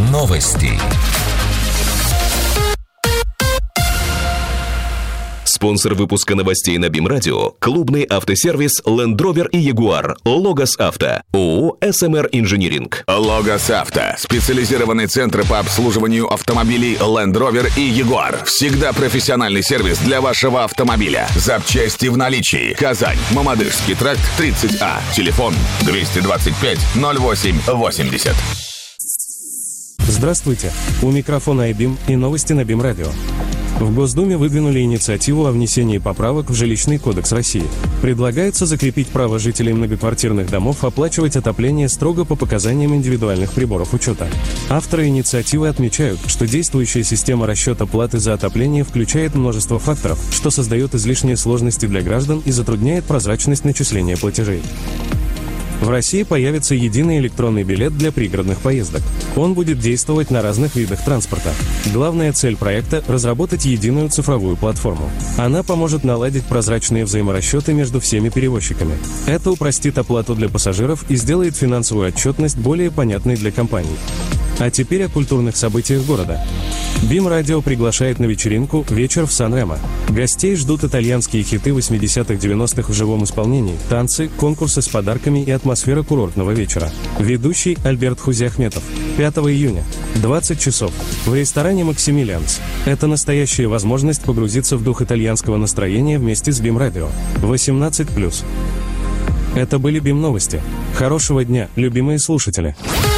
Новости. Спонсор выпуска новостей на БИМ-радио – клубный автосервис Land Rover и Jaguar. Логос Авто. ООО «СМР Инжиниринг». Логос Авто. Специализированный центр по обслуживанию автомобилей Land Rover и Jaguar. Всегда профессиональный сервис для вашего автомобиля. Запчасти в наличии. Казань. Мамадышский тракт, 30А. Телефон 225 08 80. Здравствуйте. У микрофона iBIM и новости на БИМ-радио. В Госдуме выдвинули инициативу о внесении поправок в Жилищный кодекс России. Предлагается закрепить право жителей многоквартирных домов оплачивать отопление строго по показаниям индивидуальных приборов учета. Авторы инициативы отмечают, что действующая система расчета платы за отопление включает множество факторов, что создает излишние сложности для граждан и затрудняет прозрачность начисления платежей. В России появится единый электронный билет для пригородных поездок. Он будет действовать на разных видах транспорта. Главная цель проекта – разработать единую цифровую платформу. Она поможет наладить прозрачные взаиморасчеты между всеми перевозчиками. Это упростит оплату для пассажиров и сделает финансовую отчетность более понятной для компаний. А теперь о культурных событиях города. БИМ-радио приглашает на вечеринку «Вечер в Сан-Ремо». Гостей ждут итальянские хиты 80-х-90-х в живом исполнении, танцы, конкурсы с подарками и атмосфера курортного вечера. Ведущий Альберт Хузиахметов. 5 июня, 20 часов, в ресторане «Максимилианс». Это настоящая возможность погрузиться в дух итальянского настроения вместе с БИМ-радио. 18+. Это были БИМ-новости. Хорошего дня, любимые слушатели.